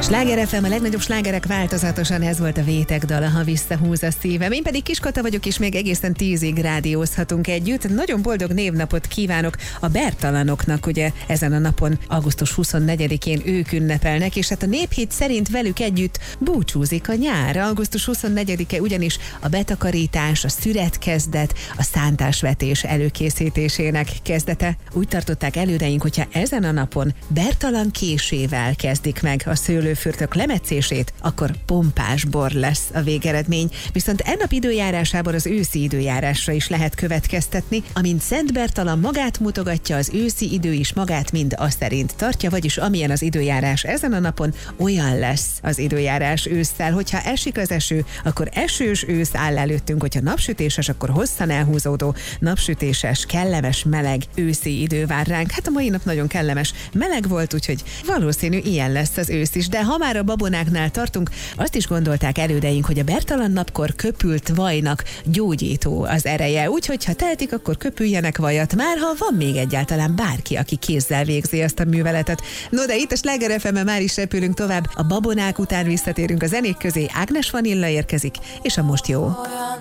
Sláger FM, a legnagyobb slágerek változatosan, ez volt a Vétek dala, ha visszahúz a szívem. Én pedig Kiskata vagyok, és még egészen 10-ig rádiózhatunk együtt. Nagyon boldog névnapot kívánok a Bertalanoknak, ugye ezen a napon, augusztus 24-én ők ünnepelnek, és hát a Néphit szerint velük együtt búcsúzik a nyár. Augusztus 24-e ugyanis a betakarítás, a szüretkezdet, a szántásvetés előkészítésének kezdete. Úgy tartották elődeink, hogyha ezen a napon Bertalan késével kezdik meg a szőlőfürtök lemetszését, akkor pompás bor lesz a végeredmény. Viszont ennap időjárásában az őszi időjárásra is lehet következtetni, amint Szent Bertalan magát mutogatja, az őszi idő is magát mind azt szerint tartja, vagyis amilyen az időjárás ezen a napon, olyan lesz az időjárás ősszel. Hogyha esik az eső, akkor esős ősz áll előttünk, hogyha napsütéses, akkor hosszan elhúzódó, napsütéses, kellemes, meleg őszi idő vár ránk. Hát a mai nap nagyon kellemes, meleg volt, úgyhogy valószínű ilyen lesz az ősz is. De ha már a babonáknál tartunk, azt is gondolták elődeink, hogy a Bertalan napkor köpült vajnak gyógyító az ereje. Úgyhogy ha tehetik, akkor köpüljenek vajat, már ha van még egyáltalán bárki, aki kézzel végzi ezt a műveletet. No, de itt a Sláger FM-en már is repülünk tovább. A babonák után visszatérünk a zenék közé. Ágnes Vanilla érkezik, és a Most jó.